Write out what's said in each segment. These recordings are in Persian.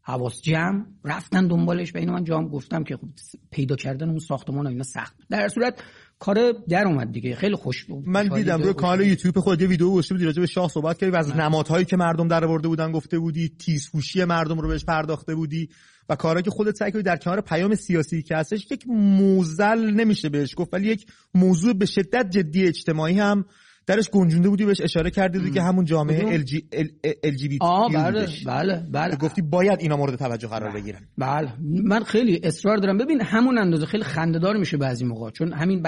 حواس جمع رفتن دنبالش و اینو من جام گفتم که خب پیدا کردن اون ساختمان و اینا سخت. در صورت کار در اومد دیگه، خیلی خوش بود. من دیدم روی کانال یوتیوب خود یه ویدیو گذاشته بودی راجع به شاه صحبت کردی و از نمادهایی که مردم درآورده بودن گفته بودی، تیزهوشی مردم رو بهش پرداخته بودی و کاری که خودت سعی کردی در کنار پیام سیاسی که هستش یک موزل نمیشه بهش گفت ولی یک موضوع به شدت جدی اجتماعی هم درش گنجونده بودی، بهش اشاره کردی بودی که همون جامعه LGBT بله گفتی باید اینا مورد توجه قرار بگیرن. بله من خیلی اصرار دارم. ببین همون اندازه خیلی خنده‌دار میشه بعضی موقع، چون همین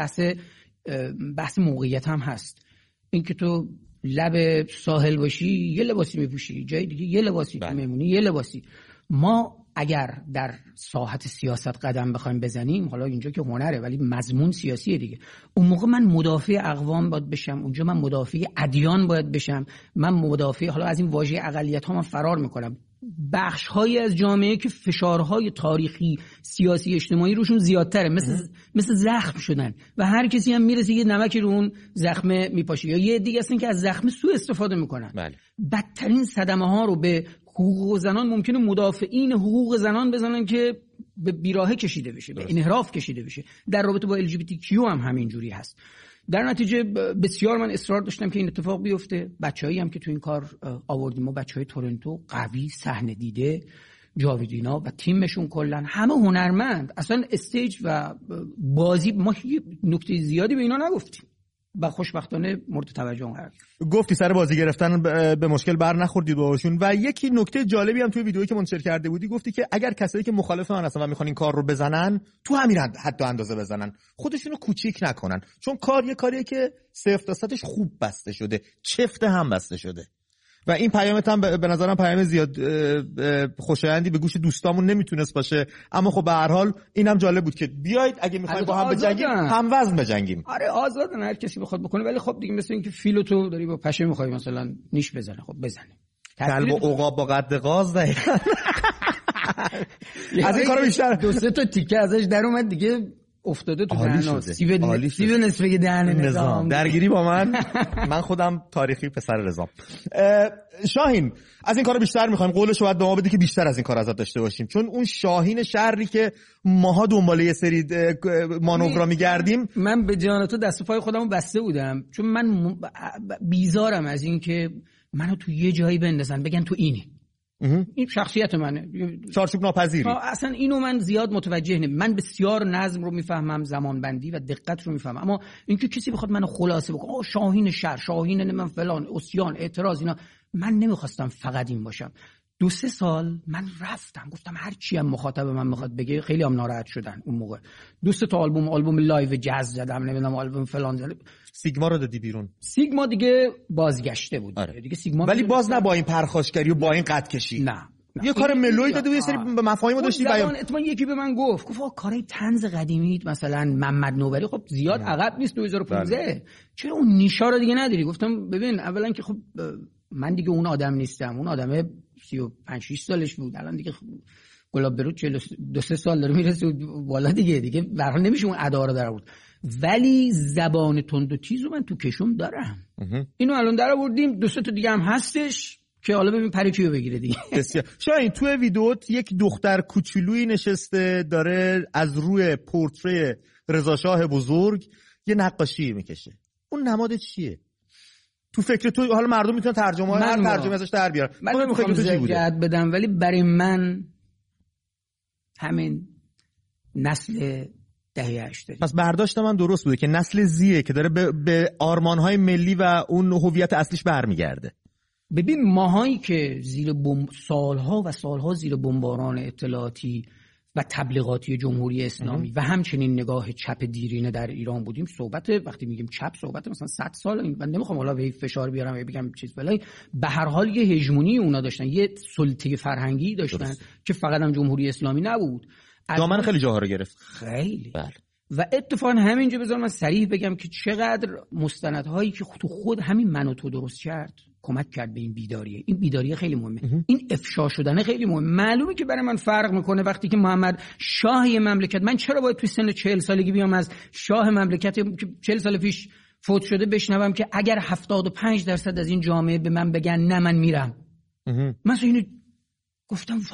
بحث موقعیت هم هست. اینکه تو لب ساحل باشی یه لباسی میپوشی، جای دیگه یه لباسی میمونی یه لباسی. ما اگر در ساحت سیاست قدم بخوایم بزنیم، حالا اینجا که هنره ولی مضمون سیاسیه دیگه، اون موقع من مدافع اقوام باید بشم، اونجا من مدافع ادیان باید بشم، من مدافع حالا از این واژه اقلیت ها من فرار میکنم. بخش هایی از جامعه که فشارهای تاریخی سیاسی اجتماعی روشون زیادتره، مثل زخم شدن و هر کسی هم میرسه یه نمکی رو اون زخم میپاشه، یا یه دیگه هستن که از زخم سوء استفاده میکنن. بله. بدترین صدمه ها رو به حقوق زنان ممکنه مدافعین حقوق زنان بزنن که به بیراهه کشیده بشه، به انحراف کشیده بشه. در رابطه با LGBTQ هم همین جوری هست. در نتیجه بسیار من اصرار داشتم که این اتفاق بیفته. بچه‌ای هم که تو این کار آوردیم، ما بچه‌های تورنتو قوی، صحنه دیده، جاویدینا و تیمشون کلا همه هنرمند، اصلا استیج و بازی ما نکته زیادی به اینا نگفتیم و خوشبختانه مورد توجه قرار گرفت. گفتی سر بازی گرفتن به مشکل بر نخوردید باهاشون و یکی نکته جالبی هم توی ویدیویی که منتشر کرده بودی گفتی که اگر کسایی که مخالف من هستن و میخوان این کار رو بزنن تو همین حد و اندازه بزنن، خودشونو کوچیک نکنن، چون کاریه که 0-0 خوب بسته شده، چفته هم بسته شده و این پیامت هم به نظرم پیام زیاد خوشایندی به گوش دوستامون نمیتونست باشه، اما خب به هر حال اینم جالب بود که بیایید اگه میخوایم با هم بجنگیم هم وزن بجنگیم. آره آزادن، هر کسی بخواد بکنه، ولی خب دیگه مثل اینکه فیلو تو داری با پشه میخوای مثلا نیش بزنه، خب بزنه. کلب و عقاب با قد قاز دقیقاً. از این کارا بیشتر 2-3 تا تیکه ازش در اومد دیگه افتاده تو دهن سیب نصفه دهن نظام. درگیری با من خودم تاریخی پسر رضام. شاهین از این کارا بیشتر میخوایم، قولش رو باید به ما بدی که بیشتر از این کار ازت داشته باشیم، چون اون شاهین شهری که ماها دنبال یه سری مانورا میگردیم. من به جان تو دست و پای خودمو بسته بودم، چون من بیزارم از این که منو تو یه جایی بندازن بگن تو اینی. این شخصیت منه، چارچوب ناپذیری. اصلا اینو من زیاد متوجه نیم. من بسیار نظم رو میفهمم، زمانبندی و دقت رو میفهمم، اما اینکه کسی بخواد منو خلاصه بکنه شاهین شهر، شاهین من فلان، عصیان، اعتراض، اینا، من نمیخواستم فقط این باشم. 2-3 سال من رفتم گفتم هر چی هم مخاطب من میخواد بگه، خیلی هم ناراحت شدن اون موقع. 2-3 تا آلبوم لایو جاز زدم، نمیدونم آلبوم فلان زدم. سیگما رو دادی بیرون. سیگما دیگه بازگشته بود. آره. دیگه سیگما ولی باز نه با این پرخاشگری و با این قد کشی. نه. یه کار ملوی داده و یه سری مفاهیم داشتی بیان. اتفاقا یکی به من گفت کارهای طنز قدیمی مثلا محمد نوبری خب زیاد عقب نیست 2015. چرا اون نیشا رو دیگه نداری؟ گفتم ببین اولا که خب من دیگه اون آدم نیستم، اون آدمه 35-6 سالش بود، الان دیگه گلاب برود 42-3 سال داره میرسه بالا دیگه به هر حال نمیشه اون ادا رو در آورد. ولی زبان تند و تیز رو من تو کشم دارم. اینو الان در آوردیم، 2-3 تا دیگه هم هستش که حالا ببین پریچیو بگیره دیگه. بسیار. شاید تو ویدیوت یک دختر کوچولویی نشسته داره از روی پورتری رضا شاه بزرگ یه نقاشی میکشه. اون نماد چیه؟ تو فکر تو حالا مردم میتونن ترجمه هر ترجمه ازش در بیارن. من نمیخوام زیاد بدم، ولی برای من همین نسل دهه 80. پس برداشت من درست بوده که نسل زیه که داره به آرمان‌های ملی و اون هویت اصلیش برمیگرده. ببین ماهایی که زیر سالها و سالها زیر بمباران اطلاعاتی و تبلیغاتی جمهوری اسلامی و همچنین نگاه چپ دیرینه در ایران بودیم، صحبت وقتی میگیم چپ صحبت مثلا 100 سال، من نمیخوام حالا به فشار بیارم و بگم چیز بلای، به هر حال یه هژمونی اونا داشتن، یه سلطه فرهنگی داشتن که فقط هم جمهوری اسلامی نبود، دامن خیلی جاها رو گرفت. خیلی. بله. و اتفاقا همینجا بذار من صریح بگم که چقدر مستندهایی که تو خود همین من و تو درست کرد کمک کرد به این بیداریه. این بیداریه خیلی مهمه. این افشا شدن خیلی مهمه. معلومه که برای من فرق میکنه وقتی که محمد شاه مملکت، من چرا باید تو سن 40 سالگی بیام از شاه مملکت که 40 سال پیش فوت شده بشنوم که اگر 75% از این جامعه به من بگن نه من میرم. من اینو گفتم